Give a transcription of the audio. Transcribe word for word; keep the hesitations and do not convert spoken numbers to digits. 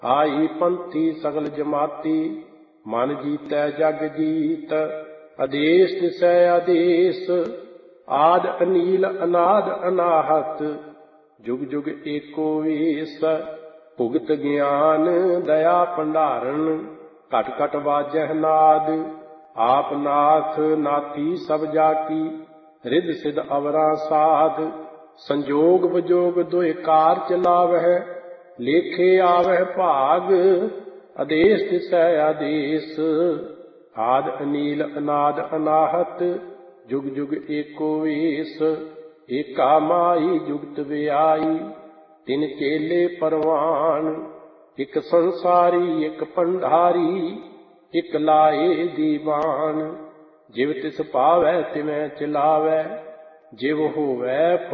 ਆਈ ਪੰਥੀ ਸਗਲ ਜਮਾਤੀ, ਮਨ ਜੀਤੈ ਜਗ ਜੀਤ। ਆਦੇਸ ਦਿਸੈ ਆਦੇਸ, ਆਦ ਅਨੀਲ ਅਨਾਦ ਅਨਾਹਤ। ਜੁਗ ਜੁਗ ਏਕੋ ਵੇਸ, ਭੁਗਤ ਗਿਆਨ ਦਇਆ ਭੰਡਾਰਨ। ਘਟ ਘਟ ਵਾਜਹਿ ਨਾਦ, ਆਪ ਨਾਥ ਨਾਥੀ ਸਭ ਜਾ ਕੀ। ਰਿੱਧ ਸਿਧ ਅਵਰਾਂ ਸਾਧ, ਸੰਜੋਗ ਵਿਜੋਗ ਦੁਇ ਕਾਰ ਚਲਾਵਹਿ। ਲੇਖੇ ਆਵਹਿ ਭਾਗ, ਆਦੇਸ ਦਿਸੈ ਆਦੇਸ। ਆਦ ਅਨੀਲ ਅਨਾਦ ਅਨਾਹਤ, ਜੁਗ ਜੁਗ ਏਕੋ ਵੇਸ। ਏਕਾ ਮਾਈ ਜੁਗਤ ਵਿਆਈ, ਤਿਨ ਚੇਲੇ ਪਰਵਾਨ। ਇਕ ਸੰਸਾਰੀ ਇਕ ਭੰਡਾਰੀ, ਇਕ ਲਾਏ ਦੀਵਾਨ। ਜਿਵ ਤਿਸ ਪਾਵੈ ਤਿਵੈ ਚਲਾਵੈ, ਜਿਵ ਹੋਵੈ